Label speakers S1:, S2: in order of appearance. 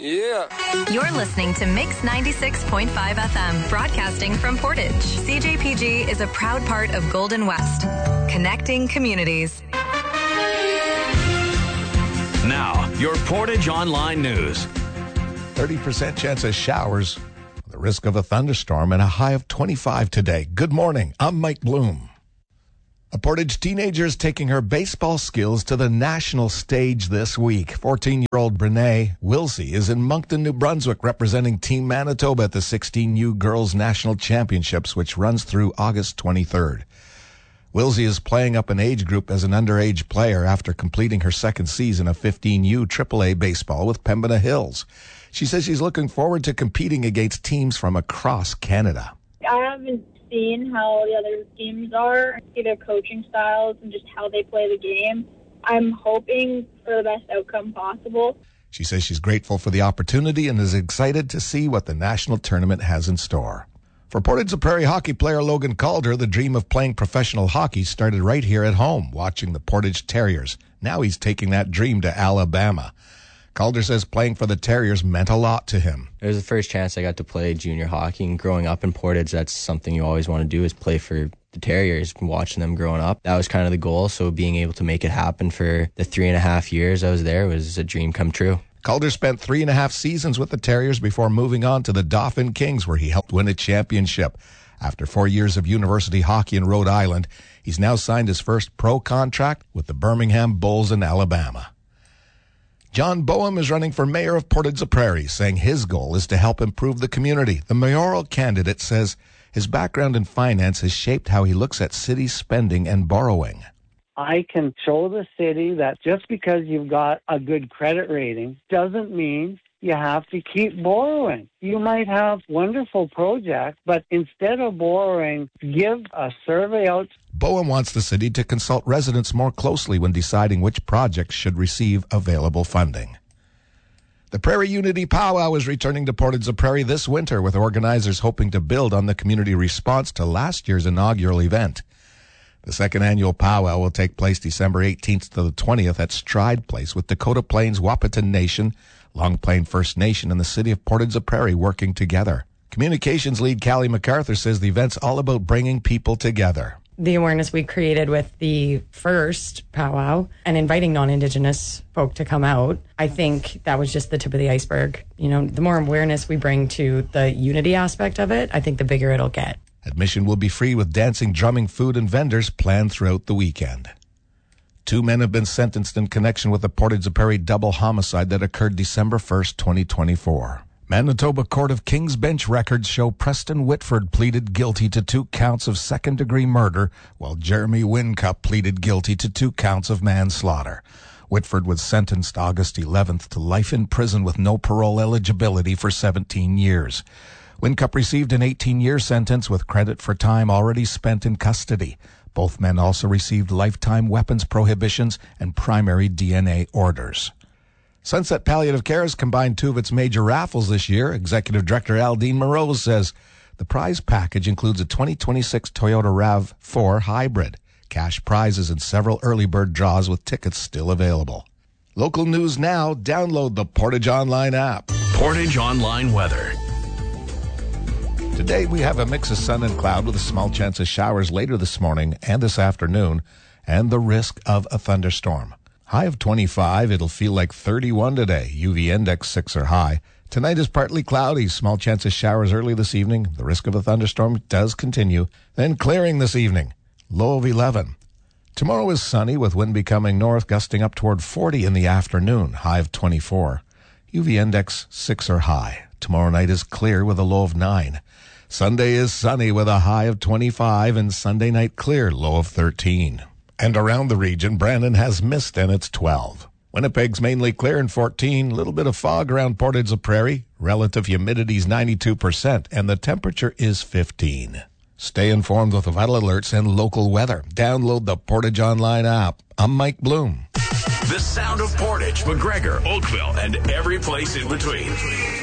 S1: Yeah.
S2: You're listening to Mix 96.5 FM, broadcasting from Portage. CJPG is a proud part of Golden West, connecting communities.
S3: Now, your Portage Online News.
S4: 30% chance of showers, the risk of a thunderstorm, and a high of 25 today. Good morning. I'm Mike Bloom. A Portage teenager is taking her baseball skills to the national stage this week. 14-year-old Brene Wilsey is in Moncton, New Brunswick, representing Team Manitoba at the 16U Girls National Championships, which runs through August 23rd. Wilsey is playing up an age group as an underage player after completing her second season of 15U AAA baseball with Pembina Hills. She says she's looking forward to competing against teams from across Canada.
S5: I haven't seen how the other teams are, see their coaching styles and just how they play the game. I'm hoping for the best outcome possible.
S4: She says she's grateful for the opportunity and is excited to see what the national tournament has in store. For Portage Prairie hockey player Logan Calder, the dream of playing professional hockey started right here at home, watching the Portage Terriers. Now he's taking that dream to Alabama. Calder says playing for the Terriers meant a lot to him.
S6: It was the first chance I got to play junior hockey, and growing up in Portage, that's something you always want to do, is play for the Terriers. Watching them growing up, that was kind of the goal, so being able to make it happen for the 3.5 years I was there was a dream come true.
S4: Calder spent 3.5 seasons with the Terriers before moving on to the Dauphin Kings, where he helped win a championship. After 4 years of university hockey in Rhode Island, he's now signed his first pro contract with the Birmingham Bulls in Alabama. John Boehm is running for mayor of Portage-la-Prairie, saying his goal is to help improve the community. The mayoral candidate says his background in finance has shaped how he looks at city spending and borrowing.
S7: I can show the city that just because you've got a good credit rating doesn't mean you have to keep borrowing. You might have wonderful projects, but instead of borrowing, give a survey out.
S4: Boehm wants the city to consult residents more closely when deciding which projects should receive available funding. The Prairie Unity Powwow is returning to Portage-la-Prairie this winter, with organizers hoping to build on the community response to last year's inaugural event. The second annual powwow will take place December 18th to the 20th at Stride Place, with Dakota Plains Wahpeton Nation, Long Plain First Nation, and the city of Portage-la-Prairie working together. Communications lead Callie MacArthur says the event's all about bringing people together.
S8: The awareness we created with the first powwow and inviting non-Indigenous folk to come out, I think that was just the tip of the iceberg. You know, the more awareness we bring to the unity aspect of it, I think the bigger it'll get.
S4: Admission will be free, with dancing, drumming, food, and vendors planned throughout the weekend. 2 men have been sentenced in connection with the Portage-la-Prairie double homicide that occurred December 1st, 2024. Manitoba Court of King's Bench records show Preston Whitford pleaded guilty to 2 counts of second-degree murder, while Jeremy Whincup pleaded guilty to 2 counts of manslaughter. Whitford was sentenced August 11th to life in prison with no parole eligibility for 17 years. Whincup received an 18-year sentence with credit for time already spent in custody. Both men also received lifetime weapons prohibitions and primary DNA orders. Sunset Palliative Care has combined 2 of its major raffles this year. Executive Director Aldine Moreau says the prize package includes a 2026 Toyota RAV4 Hybrid, cash prizes, and several early bird draws with tickets still available. Local news now. Download the Portage Online app.
S3: Portage Online weather.
S4: Today we have a mix of sun and cloud with a small chance of showers later this morning and this afternoon, and the risk of a thunderstorm. High of 25, it'll feel like 31 today. UV index 6 or high. Tonight is partly cloudy, small chance of showers early this evening. The risk of a thunderstorm does continue. Then clearing this evening, low of 11. Tomorrow is sunny with wind becoming north, gusting up toward 40 in the afternoon, high of 24. UV index 6 or high. Tomorrow night is clear with a low of 9. Sunday is sunny with a high of 25, and Sunday night clear, low of 13. And around the region, Brandon has mist and it's 12. Winnipeg's mainly clear and 14. Little bit of fog around Portage-la-Prairie. Relative humidity is 92%, and the temperature is 15. Stay informed with the vital alerts and local weather. Download the Portage Online app. I'm Mike Bloom.
S3: The sound of Portage, McGregor, Oakville, and every place in between.